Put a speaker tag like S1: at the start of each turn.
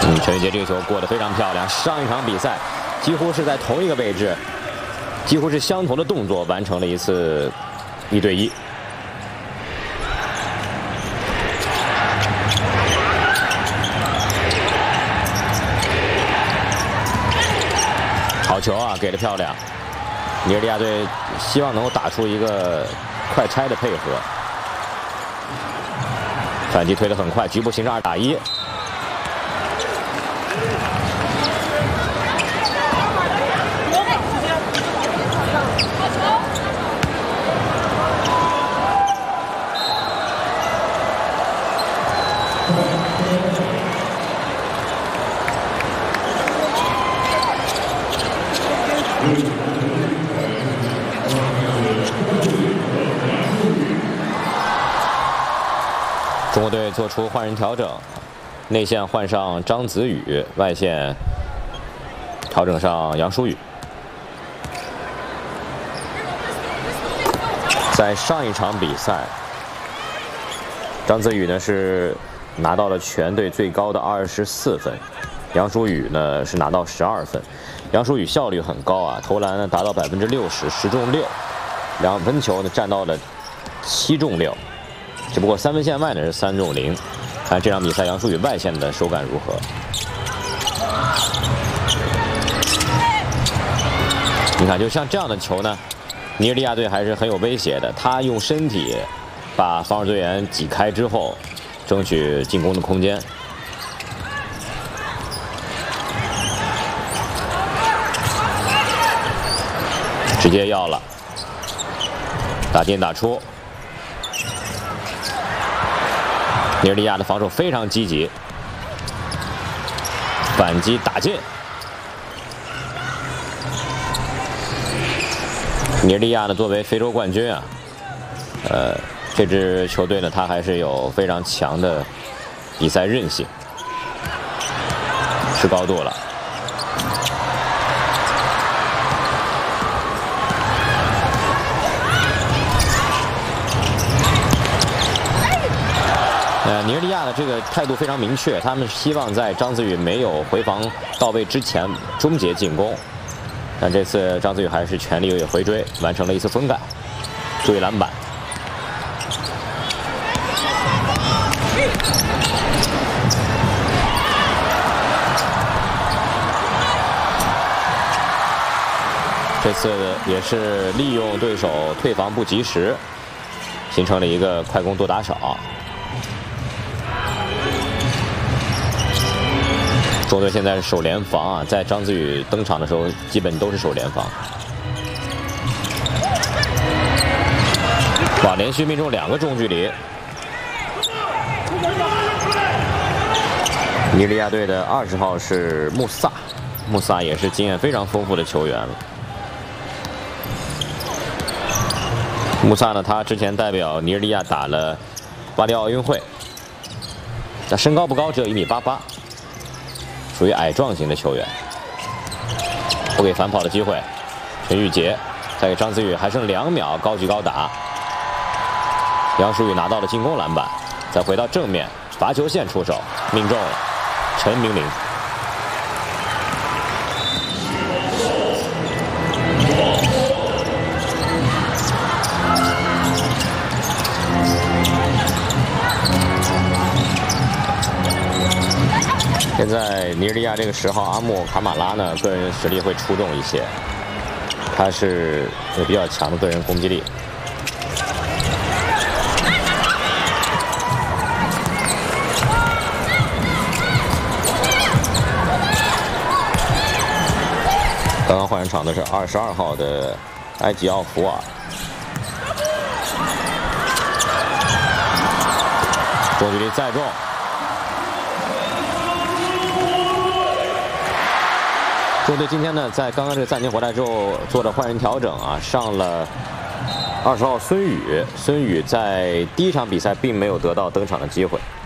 S1: 陈玉杰这个球过得非常漂亮，上一场比赛几乎是在同一个位置，几乎是相同的动作完成了一次1对1。好球啊，给得漂亮！尼日利亚队希望能够打出一个快拆的配合，反击推得很快，局部形成2打1。中国队做出换人调整，内线换上张子宇，外线调整上杨舒宇。在上一场比赛，张子宇呢是拿到了全队最高的24分，杨舒宇呢是拿到12分。杨舒宇效率很高啊，投篮呢达到60%，10中6，2分球呢占到了7中6。只不过3分线外呢是3中0，看这场比赛杨舒宇外线的手感如何？你看，就像这样的球呢，尼日利亚队还是很有威胁的。他用身体把防守队员挤开之后，争取进攻的空间。直接要了，打进打出。尼日利亚的防守非常积极，反击打进。尼日利亚呢，作为非洲冠军啊，这支球队呢，它还是有非常强的比赛韧性，吃高度了。尼日利亚的这个态度非常明确，他们希望在张子宇没有回防到位之前终结进攻。但这次张子宇还是全力回追，完成了一次封盖，注意篮板。这次也是利用对手退防不及时，形成了一个快攻多打少。中国队现在是守联防啊，在张子宇登场的时候，基本都是守联防。哇，连续命中2个中距离。尼日利亚队的20号是穆萨，穆萨也是经验非常丰富的球员了。穆萨呢，他之前代表尼日利亚打了巴黎奥运会，他身高不高，只有1.88米。属于矮壮型的球员，不给反跑的机会。陈玉杰再给张子宇还剩2秒，高举高打。杨舒宇拿到了进攻篮板，再回到正面罚球线出手，命中了。陈明明。现在尼日利亚这个10号阿木卡马拉呢，个人实力会出众一些，他是有比较强的个人攻击力。刚刚换人场的是22号的埃吉奥福尔。中距离再中。中国队今天呢，在刚刚这个暂停回来之后，做了换人调整啊，上了20号孙宇。孙宇在第1场比赛并没有得到登场的机会。